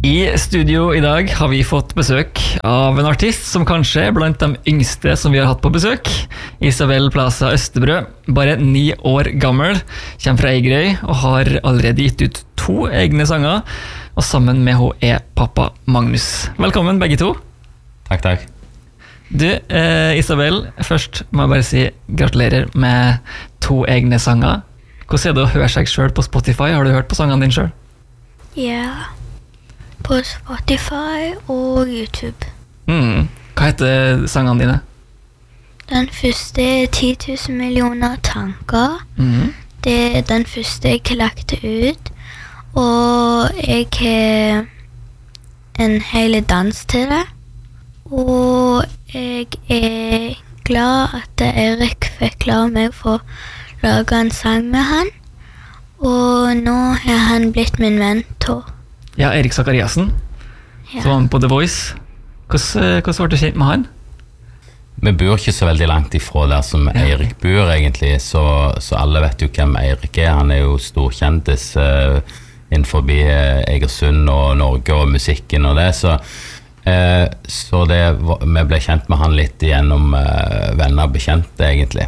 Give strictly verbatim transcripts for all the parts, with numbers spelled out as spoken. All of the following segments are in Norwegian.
I studio i dag har vi fått besøk av en artist som kanskje er blant de yngste som vi har hatt på besøk. Isabel Plaza Østebrø, bare ni år gammel, kommer fra Eigerøy og har allerede gitt ut to egne sanger, og sammen med henne er pappa Magnus. Velkommen begge to. Takk, takk. Du, eh, Isabel, først må jeg bare si gratulerer med to egne sanger. Hvordan er det å høre seg selv på Spotify? Har du hørt på sangene dine selv? Ja, på Spotify og YouTube. Mm. Hva heter sangene dine? Den første er ti tusen millioner tanker. Mm. Det er den første jeg lagte ut. Og jeg har en hel dans til det. Og jeg er glad at Erik fikk la meg få lage en sang med han. Og nå har han blitt min mentor. Ja, Erik Zakariasen, Ja. som var med på The Voice. Hvordan, hvordan ble du kjent med han? Vi bor ikke så veldig langt ifra der som Eirik bor egentlig, så, så alle vet jo hvem Eirik er. Han er jo storkjendis uh, innenfor uh, Egersund og Norge og musikken og det, så, uh, så det, vi ble kjent med han litt gjennom uh, venner og bekjente egentlig.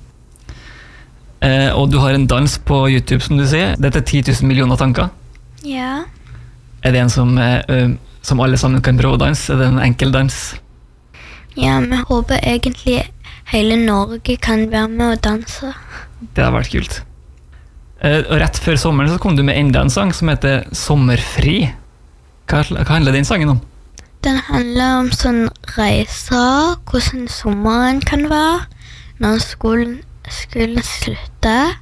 Eh, og du har en dans på YouTube, som du sier. Dette er ti tusen millioner tanker. Ja. Er det en som, eh, som alle sammen kan prøve å danse? Er det en enkel dans? Ja, vi håper egentlig hele Norge kan være med og danse. Det har vært kult. Eh, og rett før sommeren så kom du med enda en sang som heter Sommerfri. Hva, hva handler den sangen om? Den handler om sånn reiser, hvordan sommeren kan være, når skolen, skolen slutter,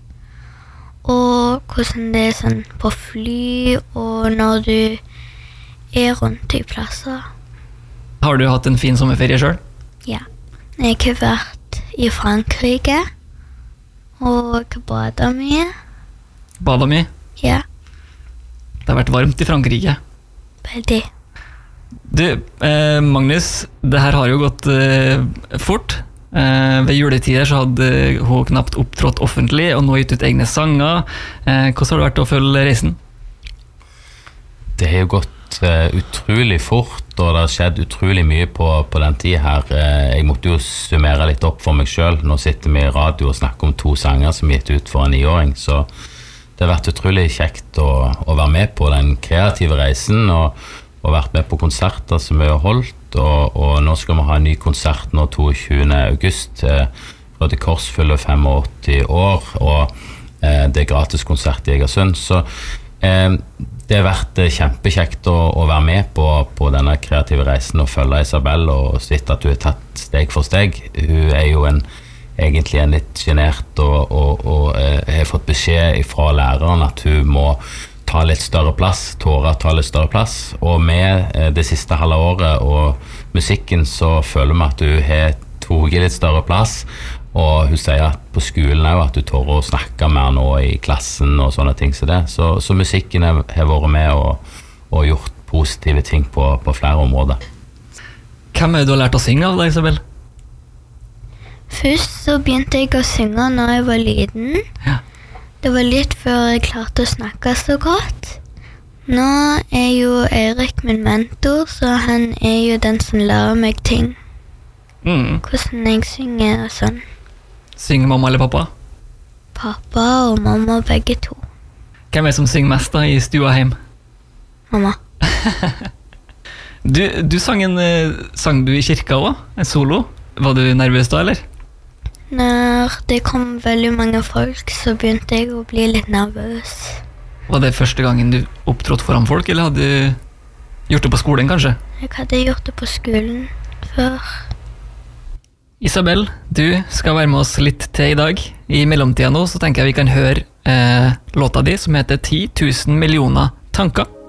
og hvordan det er sånn på fly, og når du er rundt i plasser. Har du hatt en fin sommerferie selv? Ja. Jeg har vært i Frankrike, og badet mye. Badet mye? Ja, Det har vært varmt i Frankrike. veldig. Du, eh, Magnus, det her har jo gått eh, fort. Eh, ved juletider så hadde hun knapt opptrådt offentlig, og nå gitt ut egne sanger. Eh, hvordan har det vært å følge reisen? Det har jo gått uh, utrolig fort, og det har skjedd utrolig mye på, på den tid her. Uh, jeg måtte jo summere litt opp for meg selv. Nå sitter vi i radio og snakker om to sanger som er gitt ut for en niåring, så det har vært utrolig kjekt å, å være med på den kreative reisen, og, og vært med på konserter som vi har holdt, og, og nå skal vi ha en ny konsert nå toogtyvende august. Uh, Røde Kors fyller åttifem år, og uh, det er gratis konsert i Egersund, så uh, det har vært kjempekjekt å, å være med på, på denne kreative reisen og følge Isabel og sitte at du har tatt steg for steg. Hun er jo en, egentlig en litt genert og, og, og eh, har fått beskjed fra læreren at hun må ta litt større plass, tåre å ta litt større plass. Og med eh, det siste halve året og musikken så føler vi at hun har tatt litt større plass. Og hun sier at på skolen er jo at du tør å snakke mer nå i klassen og sånne ting som det. Så, så musikken har, har vært med og, og gjort positive ting på, på flere områder. Hvem er det du har lært å synge av deg, Isabel? Først så begynte jeg å synge når jeg var liten. Ja. Det var litt før jeg klarte å snakke så godt. Nå er jo Erik min mentor, så han er jo den som lærer meg ting. Mm. Hvordan jeg synger og sånn. Synger mamma eller pappa? Pappa og mamma begge to. Hvem er det som synger mest da i stua hjem? Mamma. Du, du sang en eh, sang du i kirka også, en solo. Var du nervøs da, eller? Når det kom veldig mange folk, så begynte jeg å bli litt nervøs. Var det første gangen du opptrådte foran folk, eller hadde du gjort det på skolen kanskje? Jeg hadde gjort det på skolen før. Isabel, du skal være med oss litt til i dag. I mellomtida nå så tenker jeg vi kan høre eh, låta di som heter ti tusen millioner tanker.